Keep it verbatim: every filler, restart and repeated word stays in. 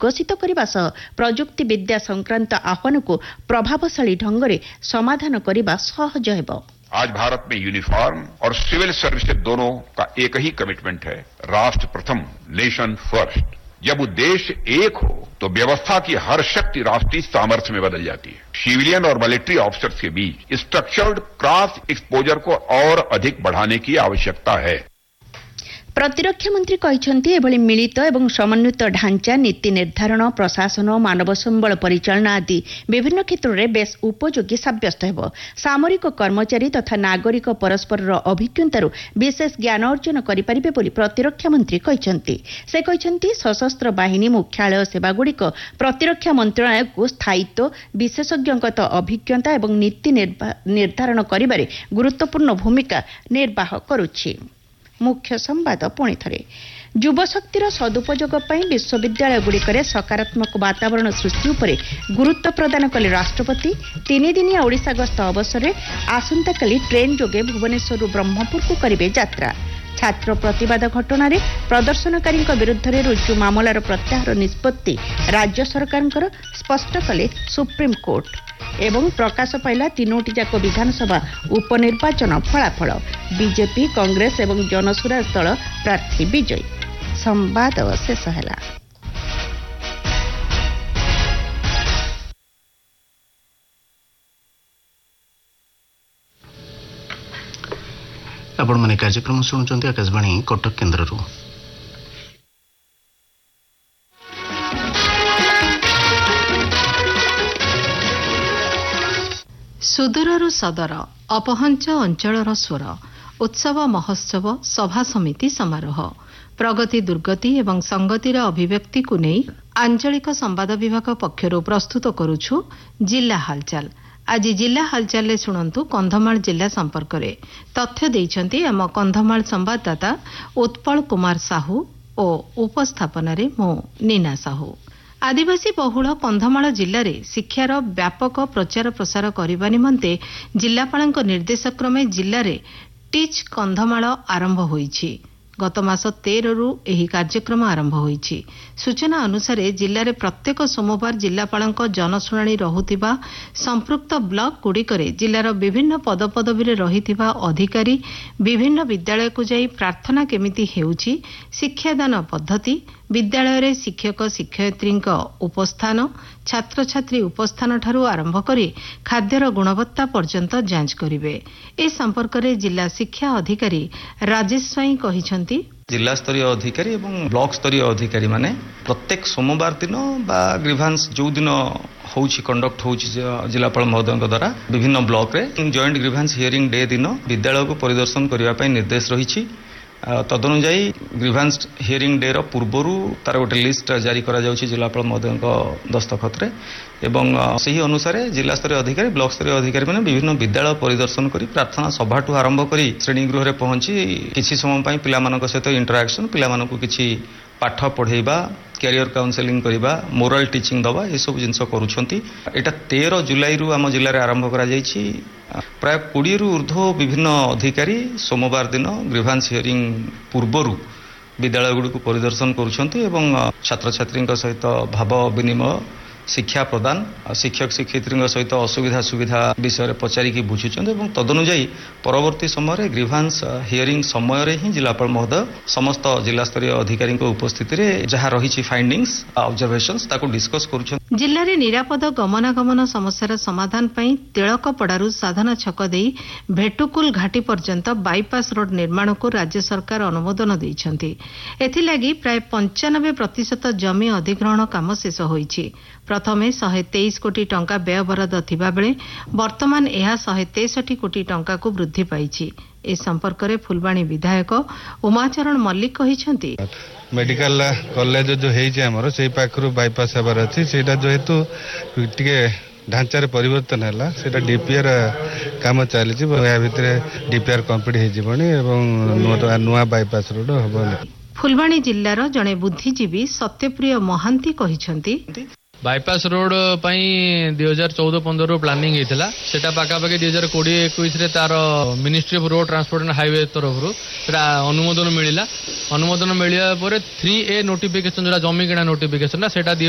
विकसित करने सह प्रजुक्ति विद्या संक्रांत आह्वान को प्रभावशाली ढंग से समाधान करने सहज हेब। आज भारत में यूनिफॉर्म और सिविल सर्विसेज दोनों का एक ही कमिटमेंट है, राष्ट्र प्रथम, नेशन फर्स्ट। जब उद्देश्य एक हो तो व्यवस्था की हर शक्ति राष्ट्रीय सामर्थ्य में बदल जाती है। सिविलियन और मिलिट्री ऑफिसर्स के बीच स्ट्रक्चर्ड क्रॉस एक्सपोजर को और अधिक बढ़ाने की आवश्यकता है। प्रतिरक्षा मंत्री कहते एभली मिलित एवं समन्वित ढांचा नीति निर्धारण, प्रशासन, मानव संबल परिचालना आदि विभिन्न क्षेत्र में बेस उपयोगी साब्यस्त हेब। सामरिक कर्मचारी तथा नागरिक परस्पर अभिज्ञतारू विशेष ज्ञान अर्जन करिपारिबे बोली प्रतिरक्षा मंत्री कहते। से कहते सशस्त्र बाहिनी मुख्यालय सेवागुड़िक प्रतिरक्षा मंत्रालय को स्थायित्व, विशेषज्ञगत अभिज्ञता एवं नीति निर्धारण करिबारे गुरुत्वपूर्ण भूमिका निर्वाह करुछि। मुख्य संवाद पुणी थे युवशक्तिर सदुपयोग पर विश्वविद्यालय गुड़िक सकारात्मक वातावरण सृष्टि उपरे गुरुत्व प्रदान कले राष्ट्रपति। तीन दिनिया ओडिशा गस्त अवसर में आसंताकाली ट्रेन जोगे भुवनेश्वर ब्रह्मपुर को करिवे यात्रा। छात्र प्रतिवाद घटना प्रदर्शनकारी विरुद्ध में रुजु मामलार प्रत्याहार निष्पत्ति राज्य सरकार स्पष्ट कले सुप्रीम कोर्ट। एवं प्रकाश पाइला तीनोटी जाक विधानसभा उपनिर्वाचन फलाफल। बीजेपी, कांग्रेस एवं जनसुराज दल प्रार्थी विजयी। संवाद शेष है। आपण माने कार्यक्रम शुणुचंती आकाशवाणी कटक केन्द्ररू। सुदूररू सदर अपहंच अंचलर स्वर उत्सव महोत्सव सभा समिति समारोह प्रगति दुर्गति एवं संगतिर अभिव्यक्ति को नहीं आंचलिक संवाद विभाग पक्षर प्रस्तुत करुछु जिला हालचाल। आज जिला हालचाल शुणु कंधमाल जिला संपर्क में तथ्य देइछंती आम कंधमाल संवाददाता उत्पल कुमार साहू और उपस्थापन मो नीना साहू। आदिवासी बहुल कंधमाल जिले में शिक्षार व्यापक प्रचार प्रसार करने निमंते जिलापाल निर्देशक्रमे जिले में टीच कंधमाल आरंभ होईछि। गत मास तेरह रु एही कार्यक्रम आरंभ होईछि। सूचना अनुसार जिले में प्रत्येक सोमवार जिलापाल जनशुणाणी रहुथिबा संपृक्त ब्लॉक गुड़िकरे जिलार विभिन्न पदपदवी रहिथिबा अधिकारी विभिन्न विद्यालय को जाई प्रार्थना केमिति हेउछि, शिक्षादान पद्धति, विद्यालय रे शिक्षक शिक्षयित्री उपस्थान, छात्र छात्री उपस्थान ठारू आरंभ करी खाद्यर गुणवत्ता पर्यंत जांच करिवे। ए संपर्क में जिला शिक्षा अधिकारी राजेश स्वाई कहिसंती जिला स्तरीय अधिकारी एवं ब्लॉक स्तरीय अधिकारी माने प्रत्येक सोमवार दिन बा ग्रीवांस जो दिन होउछि कंडक्ट होउछि जिलापाल महोदय द्वारा विभिन्न ब्लॉक रे जॉइंट ग्रीवांस हियरिंग डे दिन विद्यालय को परिदर्शन करबा पई निर्देश रहिछि। तदनुजाई ग्रीवांस हियरिंग डे रो पूर्वरु तार गोटे लिस्ट जारी करा जाउछि जिलापाल महोदय दस्तखत रे एवं सही अनुसार जिला स्तरीय अधिकारी ब्लॉक स्तरीय अधिकारी माने विभिन्न विद्यालय परिदर्शन करी प्रार्थना सभाठू आरंभ करी श्रेणी गृह रे पहुंची किछि समय पई पिलामानक सहित इंटरैक्शन, पिलामानक किछि पाठ पढ़ेबा, कैरियर काउंसेलिंग करबा, मोरल टीचिंग दबा ए सब जिंस करूछंती। एटा तेरह जुलाई रु आम जिले में आरंभ करा जायछि। प्राय बीस रु ऊर्ध्व विभिन्न अधिकारी सोमवार दिन ग्रीवांस हियरिंग पूर्वरु विद्यालय गुड़ी को परिदर्शन करुछंती एवं छात्र छात्री सहित भाव विनिमय, शिक्षा प्रदान, शिक्षक शिक्षयित्री सहित असुविधा सुविधा विषय पचारिकी बुझुछंत एवं तदनुजाई परवर्ती समय ग्रीवांस हियरिंग समय रे ही जिलापाल महोदय समस्त जिला स्तरीय अधिकारी उपस्थिति रे जहाँ रही फाइंडिंग्स ऑब्जर्वेशंस ताको डिस्कस करुछंत। जिले में निरापद गमनागमन समस्यार समाधान पई तेलकपड़ारू साधना छक देई भेटुकुल घाटी पर्यंत बाईपास रोड निर्माण को राज्य सरकार अनुमोदन देइछंती। एथिलागी प्राय पंचानबे प्रतिशत जमी अधिग्रहण काम शेष होईछि। प्रथमे शहे तेईस कोटी टंका व्यय बराद थिबा बेले वर्तमान यह शहे तेसठी कोटी टंका को वृद्धि पाइछि। ए संपर्क में फुलबाणी विधायक उमाचरण मल्लिक कहिसंती मेडिकल कॉलेज जो हेइछि हमर सेही पाखरु बाईपास हेबार अछि सेटा जेहेतु टिके ढांचार परिवर्तन हैला सेटा डीपीआर काम चलिछि। या भितरे डीपीआर कंप्लीट हे जिवणी एवं नुआ बाईपास रोड हबनी। फुलबाणी जिल्लार जणे बुद्धिजीवी सत्यप्रिय महांती कहिसंती बाईपास रोड दुई हजार चौदह पंद्रह प्लानिंग होता सेटा पाखापाखि दुई हजार कोड़े इक्कीस तार ministry of road transport and highway तरफ अनुमोदन मिला। अनुमोदन मिलवा थ्री ए नोटिफिकेशन जो जमी किणा नोटिफिकेशन सेटा